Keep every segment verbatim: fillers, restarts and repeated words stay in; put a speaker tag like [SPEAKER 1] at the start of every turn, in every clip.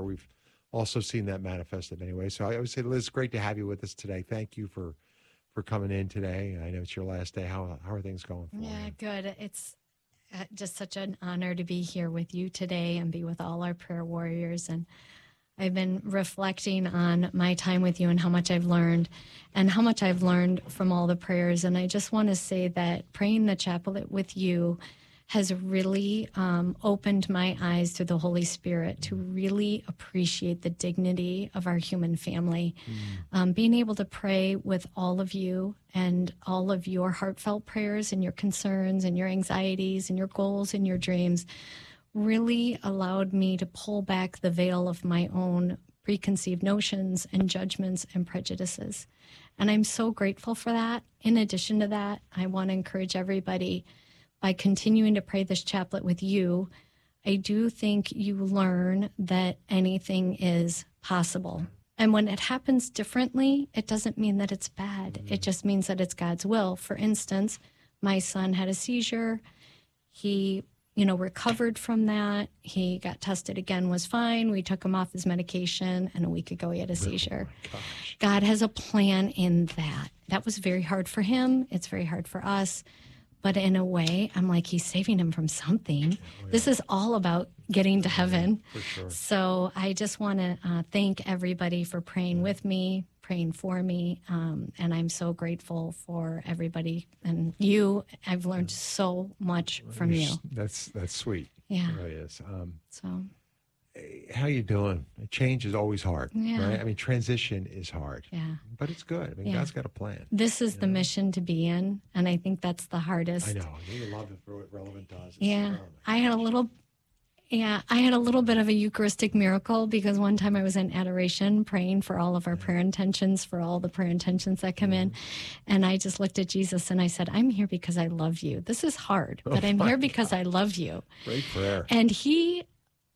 [SPEAKER 1] prayer. We've also seen that manifested anyway. So I would say, Liz, great to have you with us today. Thank you for, for coming in today. I know it's your last day. How, how are things going for
[SPEAKER 2] Yeah,
[SPEAKER 1] you?
[SPEAKER 2] good. It's uh, just such an honor to be here with you today and be with all our prayer warriors. And I've been reflecting on my time with you and how much I've learned and how much I've learned from all the prayers. And I just want to say that praying the chaplet with you has really um, opened my eyes to the Holy Spirit to really appreciate the dignity of our human family. Mm. Um, being able to pray with all of you and all of your heartfelt prayers and your concerns and your anxieties and your goals and your dreams really allowed me to pull back the veil of my own preconceived notions and judgments and prejudices. And I'm so grateful for that. In addition to that, I want to encourage everybody, by continuing to pray this chaplet with you, I do think you learn that anything is possible. And when it happens differently, it doesn't mean that it's bad. Mm-hmm. It just means that it's God's will. For instance, my son had a seizure. He you know, recovered from that. He got tested again, was fine. We took him off his medication, and a week ago he had a seizure. Oh God has a plan in that. That was very hard for him. It's very hard for us. But in a way, I'm like, he's saving him from something. Oh, yeah. This is all about getting to heaven.
[SPEAKER 1] Yeah, for sure.
[SPEAKER 2] So I just want to uh, thank everybody for praying yeah. with me, praying for me. Um, and I'm so grateful for everybody. And you, I've learned yeah. so much from You're, you.
[SPEAKER 1] That's that's sweet.
[SPEAKER 2] Yeah.
[SPEAKER 1] It really is. Um,
[SPEAKER 2] so.
[SPEAKER 1] How you doing? Change is always hard,
[SPEAKER 2] yeah.
[SPEAKER 1] right? I mean, transition is hard,
[SPEAKER 2] yeah.
[SPEAKER 1] but it's good. I mean, yeah. God's got a plan.
[SPEAKER 2] This is the know? mission to be in, and I think that's the hardest.
[SPEAKER 1] I know. You love it for what Relevant does. It's
[SPEAKER 2] yeah. I had a little, yeah, I had a little bit of a Eucharistic miracle because one time I was in adoration praying for all of our yeah. prayer intentions, for all the prayer intentions that come yeah. in, and I just looked at Jesus and I said, I'm here because I love you. This is hard, but oh I'm here because God. I love you.
[SPEAKER 1] Great prayer.
[SPEAKER 2] And he...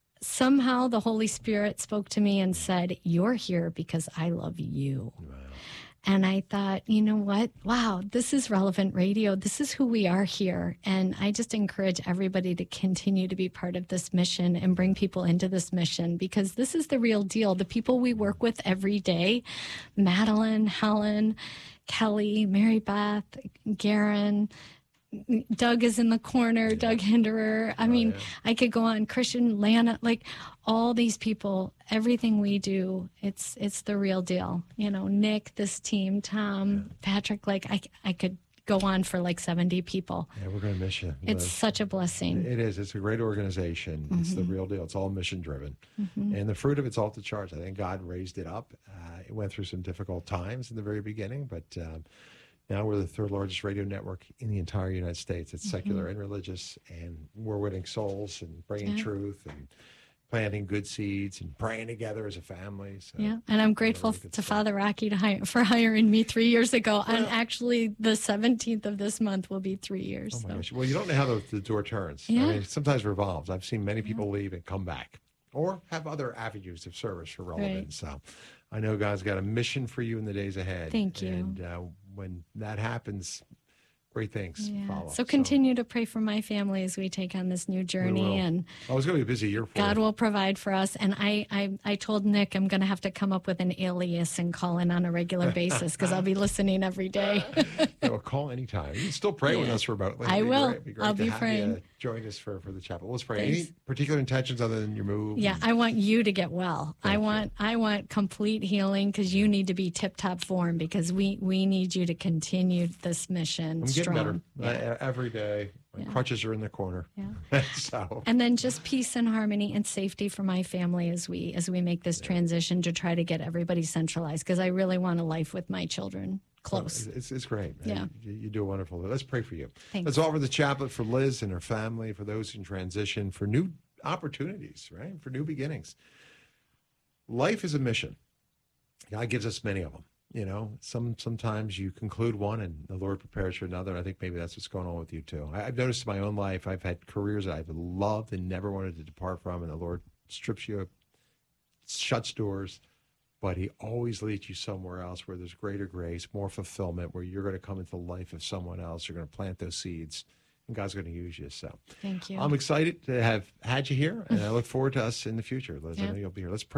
[SPEAKER 2] Somehow the Holy Spirit spoke to me and said, you're here because I love you. Wow. And I thought, you know what? Wow, this is Relevant Radio. This is who we are here. And I just encourage everybody to continue to be part of this mission and bring people into this mission because this is the real deal. The people we work with every day, Madeline, Helen, Kelly, Mary Beth, Garen, Doug is in the corner, yeah. Doug Hinderer. I oh, mean, yeah. I could go on, Christian, Lana, like all these people, everything we do, it's it's the real deal. You know, Nick, this team, Tom, yeah. Patrick, like I, I could go on for like seventy people.
[SPEAKER 1] Yeah, we're going to miss you.
[SPEAKER 2] It's Liz. Such a blessing.
[SPEAKER 1] It is. It's a great organization. Mm-hmm. It's the real deal. It's all mission driven. Mm-hmm. And the fruit of it's off the charts. I think God raised it up. Uh, it went through some difficult times in the very beginning, but um, now we're the third largest radio network in the entire United States. It's mm-hmm. secular and religious, and we're winning souls and bringing yeah. truth and planting good seeds and praying together as a family. So,
[SPEAKER 2] yeah, and I'm grateful really to stuff. Father Rocky to hire, for hiring me three years ago. Well, and actually, the seventeenth of this month will be three years.
[SPEAKER 1] Oh my
[SPEAKER 2] so.
[SPEAKER 1] gosh! Well, you don't know how the, the door turns.
[SPEAKER 2] Yeah.
[SPEAKER 1] I mean, it sometimes revolves. I've seen many people yeah. leave and come back, or have other avenues of service for relevance. Right. So, I know God's got a mission for you in the days ahead.
[SPEAKER 2] Thank you.
[SPEAKER 1] And uh, when that happens, great things
[SPEAKER 2] yeah.
[SPEAKER 1] follow.
[SPEAKER 2] So continue so. to pray for my family as we take on this new journey. And
[SPEAKER 1] oh, it's going to be a busy year for
[SPEAKER 2] God
[SPEAKER 1] you.
[SPEAKER 2] will provide for us. And I, I, I told Nick I'm going to have to come up with an alias and call in on a regular basis because I'll be listening every day.
[SPEAKER 1] Yeah, well, call anytime. You can still pray yeah. with us for about. Like,
[SPEAKER 2] I will.
[SPEAKER 1] Great. Be great
[SPEAKER 2] I'll
[SPEAKER 1] to
[SPEAKER 2] be
[SPEAKER 1] have
[SPEAKER 2] praying.
[SPEAKER 1] You join us for, for the chapel. Let's pray.
[SPEAKER 2] Thanks.
[SPEAKER 1] Any particular intentions other than your move?
[SPEAKER 2] Yeah,
[SPEAKER 1] and...
[SPEAKER 2] I want you to get well.
[SPEAKER 1] Thank
[SPEAKER 2] I want
[SPEAKER 1] you.
[SPEAKER 2] I want complete healing because you need to be tip top form because we we need you to continue this mission
[SPEAKER 1] I'm
[SPEAKER 2] strong.
[SPEAKER 1] getting better
[SPEAKER 2] Yeah.
[SPEAKER 1] uh, every day. My
[SPEAKER 2] Yeah.
[SPEAKER 1] crutches are in the corner.
[SPEAKER 2] Yeah.
[SPEAKER 1] so.
[SPEAKER 2] And then just peace and harmony and safety for my family as we as we make this yeah. transition to try to get everybody centralized because I really want a life with my children close.
[SPEAKER 1] Oh, it's, it's great.
[SPEAKER 2] Yeah.
[SPEAKER 1] You, you do wonderful. Let's pray for you.
[SPEAKER 2] Thanks.
[SPEAKER 1] Let's offer the chaplet for Liz and her family, for those in transition, for new opportunities, right? For new beginnings. Life is a mission. God gives us many of them. You know, some sometimes you conclude one and the Lord prepares for another. I think maybe that's what's going on with you too. I, I've noticed in my own life, I've had careers that I've loved and never wanted to depart from, and the Lord strips you, shuts doors, but he always leads you somewhere else where there's greater grace, more fulfillment, where you're going to come into the life of someone else. You're going to plant those seeds, and God's going to use you. So
[SPEAKER 2] thank you.
[SPEAKER 1] I'm excited to have had you here, and I look forward to us in the future. Liz,
[SPEAKER 2] yeah.
[SPEAKER 1] I know you'll be here. Let's pray.